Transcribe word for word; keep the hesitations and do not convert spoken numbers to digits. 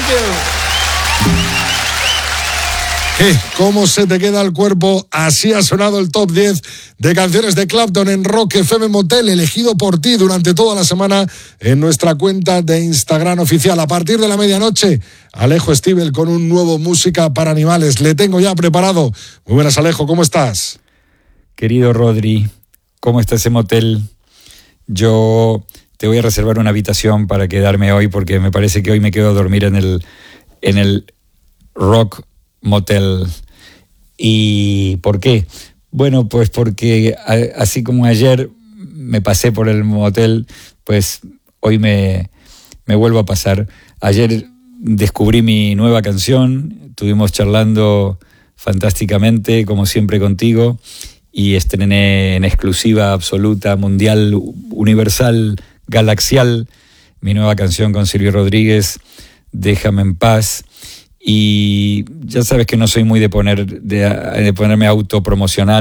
Thank you. ¿Qué? ¿Cómo se te queda el cuerpo? Así ha sonado el top diez de canciones de Clapton en Rock F M Motel, elegido por ti durante toda la semana en nuestra cuenta de Instagram oficial. A partir de la medianoche, Alejo Stivel con un nuevo Música para Animales. Le tengo ya preparado. Muy buenas, Alejo, ¿cómo estás? Querido Rodri, ¿cómo está ese motel? Yo te voy a reservar una habitación para quedarme hoy porque me parece que hoy me quedo a dormir en el, en el Rock Motel. ¿Y por qué? Bueno, pues porque a, así como ayer me pasé por el motel, pues hoy me, me vuelvo a pasar. Ayer descubrí mi nueva canción, estuvimos charlando fantásticamente, como siempre contigo, y estrené en exclusiva absoluta, mundial, universal, galaxial, mi nueva canción con Silvio Rodríguez, Déjame en Paz. Y ya sabes que no soy muy de poner de, de ponerme autopromocional.